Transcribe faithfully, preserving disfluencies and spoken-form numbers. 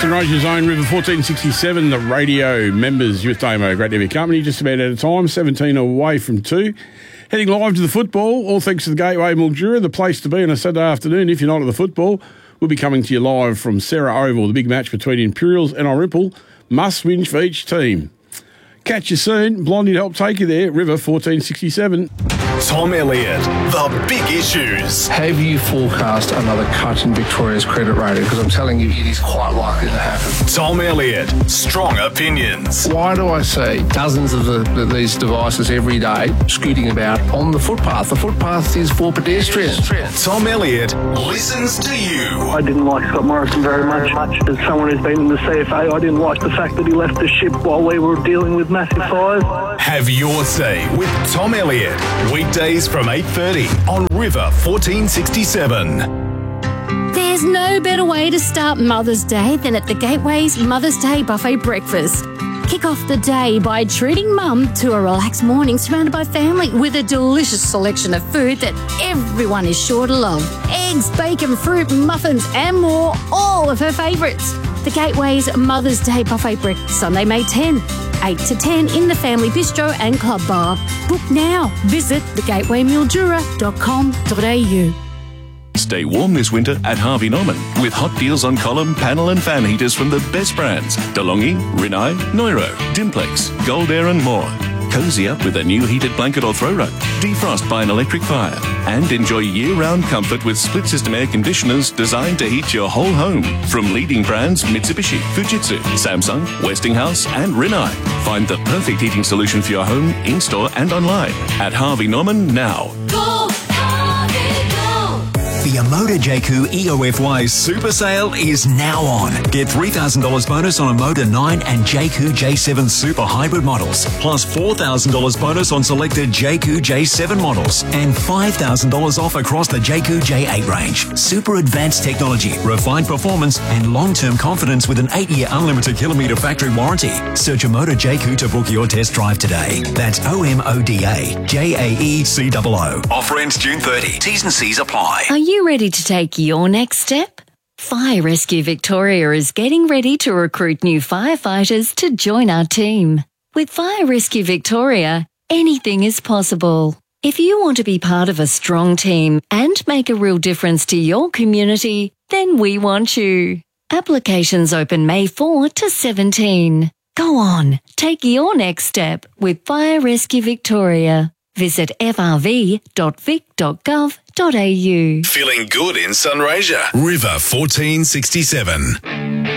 Sunraysia Zone, River fourteen sixty-seven, the radio members with Damo. Great to have your company. Just about out of time, seventeen away from two. Heading live to the football, all thanks to the Gateway Mildura, the place to be on a Saturday afternoon. If you're not at the football, we'll be coming to you live from Sarah Oval, the big match between Imperials and Orimple. Must win for each team. Catch you soon. Blondie to help take you there. River fourteen sixty-seven. Tom Elliott, the big issues. Have you forecast another cut in Victoria's credit rating? Because I'm telling you, it is quite likely to happen. Tom Elliott, strong opinions. Why do I see dozens of the, the, these devices every day scooting about on the footpath? The footpath is for pedestrians. Tom Elliott listens to you. I didn't like Scott Morrison very much. As someone who's been in the C F A, I didn't like the fact that he left the ship while we were dealing with massive fires. Have your say with Tom Elliott. Weekdays from eight thirty on River fourteen sixty-seven. There's no better way to start Mother's Day than at the Gateway's Mother's Day Buffet Breakfast. Kick off the day by treating Mum to a relaxed morning surrounded by family with a delicious selection of food that everyone is sure to love. Eggs, bacon, fruit, muffins and more, all of her favourites. The Gateway's Mother's Day Buffet Breakfast, Sunday, May tenth. eight to ten in the Family Bistro and Club Bar. Book now. Visit the gateway mildura dot com dot a u. Stay warm this winter at Harvey Norman with hot deals on column, panel and fan heaters from the best brands. DeLonghi, Rinnai, Neuro, Dimplex, Gold Air and more. Cozy up with a new heated blanket or throw rug. Defrost by an electric fire. And enjoy year-round comfort with split-system air conditioners designed to heat your whole home. From leading brands Mitsubishi, Fujitsu, Samsung, Westinghouse and Rinnai. Find the perfect heating solution for your home, in-store and online at Harvey Norman now. Go, Harvey, go! The Amoda J Q E O F Y Super Sale is now on. Get three thousand dollars bonus on Amoda nine and J Q J seven Super Hybrid models, plus four thousand dollars bonus on selected J Q J seven models, and five thousand dollars off across the J Q J eight range. Super advanced technology, refined performance, and long-term confidence with an eight-year unlimited kilometre factory warranty. Search Amoda J Q to book your test drive today. That's O M O D A J A E C O O. Offer ends June thirtieth. T's and C's apply. Are you ready to take your next step? Fire Rescue Victoria is getting ready to recruit new firefighters to join our team. With Fire Rescue Victoria, anything is possible. If you want to be part of a strong team and make a real difference to your community, then we want you. Applications open May fourth to seventeenth. Go on, take your next step with Fire Rescue Victoria. Visit f r v dot vic dot gov dot a u. Feeling good in Sunraysia. River fourteen sixty-seven.